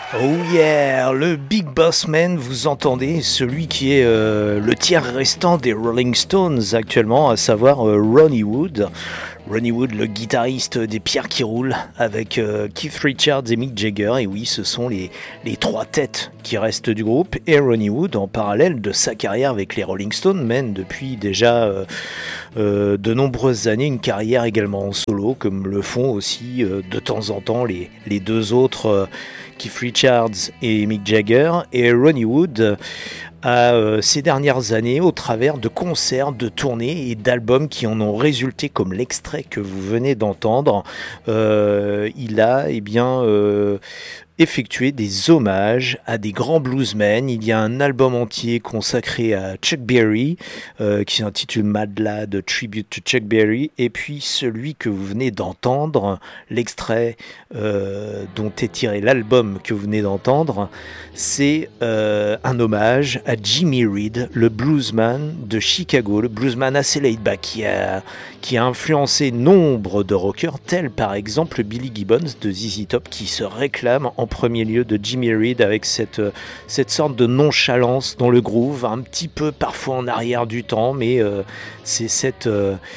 Oh yeah, le Big Boss Man, vous entendez, celui qui est le tiers restant des Rolling Stones actuellement, à savoir Ronnie Wood. Ronnie Wood, le guitariste des Pierres qui roulent, avec Keith Richards et Mick Jagger. Et oui, ce sont les trois têtes qui restent du groupe. Et Ronnie Wood, en parallèle de sa carrière avec les Rolling Stones, mène depuis déjà de nombreuses années une carrière également en solo, comme le font aussi de temps en temps les deux autres, Keith Richards et Mick Jagger. Et Ronnie Wood ces dernières années au travers de concerts, de tournées et d'albums qui en ont résulté, comme l'extrait que vous venez d'entendre. Il a effectuer des hommages à des grands bluesmen. Il y a un album entier consacré à Chuck Berry qui s'intitule Mad Lad Tribute to Chuck Berry, et puis celui que vous venez d'entendre, l'extrait dont est tiré l'album que vous venez d'entendre, c'est un hommage à Jimmy Reed, le bluesman de Chicago, le bluesman assez laid back qui a influencé nombre de rockers, tels par exemple Billy Gibbons de ZZ Top, qui se réclame en premier lieu de Jimmy Reed avec cette sorte de nonchalance dans le groove, un petit peu parfois en arrière du temps, mais c'est cette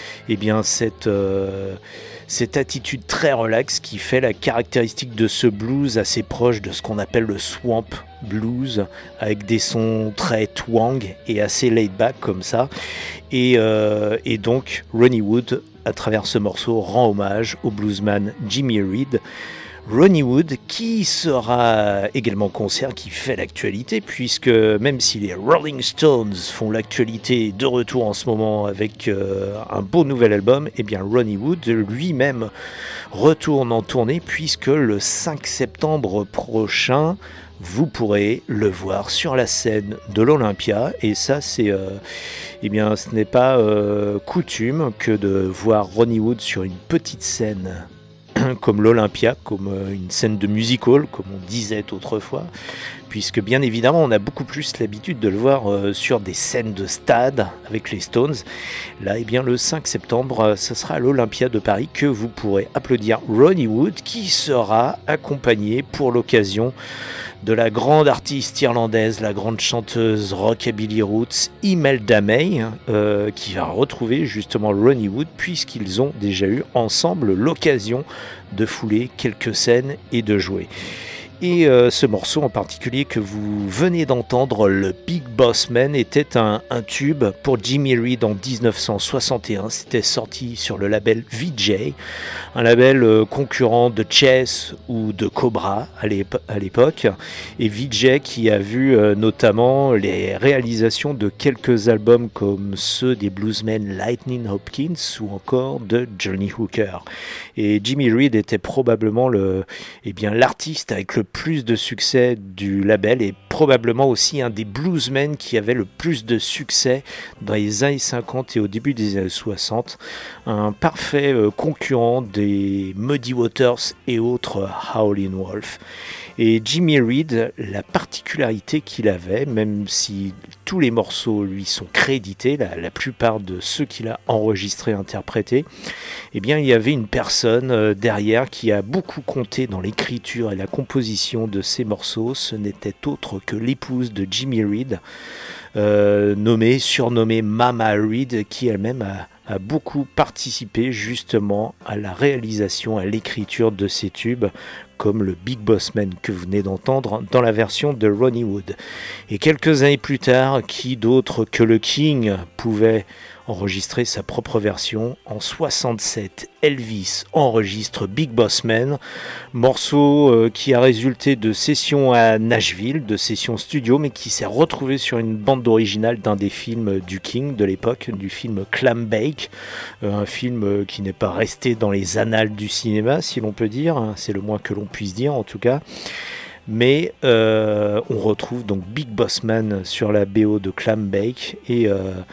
attitude très relaxe qui fait la caractéristique de ce blues assez proche de ce qu'on appelle le swamp blues, avec des sons très twang et assez laid back comme ça. Et donc Ronnie Wood, à travers ce morceau, rend hommage au bluesman Jimmy Reed. Ronnie Wood, qui sera également concert, qui fait l'actualité, puisque même si les Rolling Stones font l'actualité de retour en ce moment avec un beau nouvel album, eh bien Ronnie Wood lui-même retourne en tournée, puisque le 5 septembre prochain, vous pourrez le voir sur la scène de l'Olympia. Et ça, ce n'est pas coutume que de voir Ronnie Wood sur une petite scène comme l'Olympia, comme une scène de music hall, comme on disait autrefois, puisque bien évidemment on a beaucoup plus l'habitude de le voir sur des scènes de stade avec les Stones. Là, le 5 septembre, ce sera à l'Olympia de Paris que vous pourrez applaudir Ronnie Wood, qui sera accompagné pour l'occasion de la grande artiste irlandaise, la grande chanteuse rockabilly roots Imelda May, qui va retrouver justement Ronnie Wood, puisqu'ils ont déjà eu ensemble l'occasion de fouler quelques scènes et de jouer. Et ce morceau en particulier que vous venez d'entendre, le Big Boss Man, était un tube pour Jimmy Reed en 1961. C'était sorti sur le label Vee-Jay, un label concurrent de Chess ou de Cobra à l'époque. Et Vee-Jay qui a vu notamment les réalisations de quelques albums comme ceux des bluesmen Lightning Hopkins ou encore de Johnny Hooker. Et Jimmy Reed était probablement l'artiste avec le plus de succès du label, et probablement aussi un des bluesmen qui avait le plus de succès dans les années 50 et au début des années 60. Un parfait concurrent des Muddy Waters et autres Howlin' Wolf. Et Jimmy Reed, la particularité qu'il avait, même si tous les morceaux lui sont crédités, la plupart de ceux qu'il a enregistrés, interprétés, il y avait une personne derrière qui a beaucoup compté dans l'écriture et la composition de ces morceaux. Ce n'était autre que l'épouse de Jimmy Reed, surnommée Mama Reed, qui elle-même a beaucoup participé justement à la réalisation, à l'écriture de ces tubes, comme le Big Boss Man que vous venez d'entendre dans la version de Ronnie Wood. Et quelques années plus tard, qui d'autre que le King pouvait enregistrer sa propre version? En 67, Elvis enregistre Big Boss Man, morceau qui a résulté de sessions à Nashville, de sessions studio, mais qui s'est retrouvé sur une bande originale d'un des films du King de l'époque, du film Clam Bake, un film qui n'est pas resté dans les annales du cinéma, si l'on peut dire, c'est le moins que l'on puisse dire en tout cas. Mais on retrouve donc Big Boss Man sur la BO de Clam Bake, et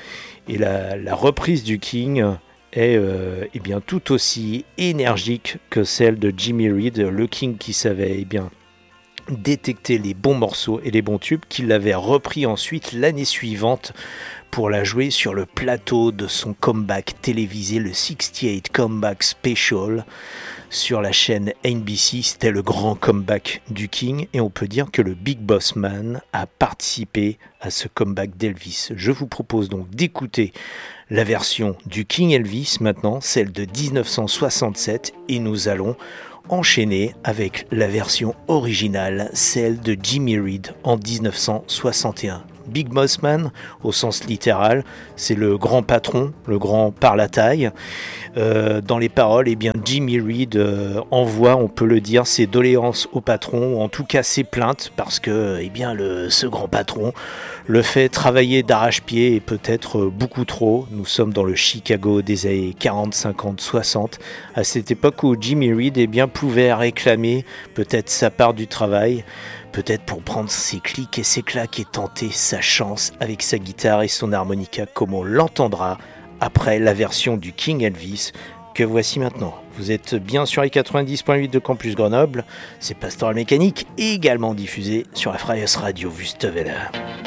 la reprise du King est tout aussi énergique que celle de Jimmy Reed, le King qui savait détecter les bons morceaux et les bons tubes qu'il avait repris ensuite l'année suivante pour la jouer sur le plateau de son comeback télévisé, le 68 Comeback Special sur la chaîne NBC. C'était le grand comeback du King et on peut dire que le Big Boss Man a participé à ce comeback d'Elvis. Je vous propose donc d'écouter la version du King Elvis maintenant, celle de 1967, et nous allons enchaîner avec la version originale, celle de Jimmy Reed en 1961. Big Boss Man, au sens littéral, c'est le grand patron, le grand par la taille. Dans les paroles, eh bien, Jimmy Reed envoie, on peut le dire, ses doléances au patron, ou en tout cas ses plaintes, parce que eh bien, ce grand patron le fait travailler d'arrache-pied et peut-être beaucoup trop. Nous sommes dans le Chicago des années 40, 50, 60, à cette époque où Jimmy Reed eh bien, pouvait réclamer peut-être sa part du travail, peut-être pour prendre ses clics et ses claques et tenter sa chance avec sa guitare et son harmonica, comme on l'entendra après la version du King Elvis que voici maintenant. Vous êtes bien sur les 90.8 de Campus Grenoble, c'est Pastoral Mécanique, également diffusé sur la Freies Radio Wüstewelle.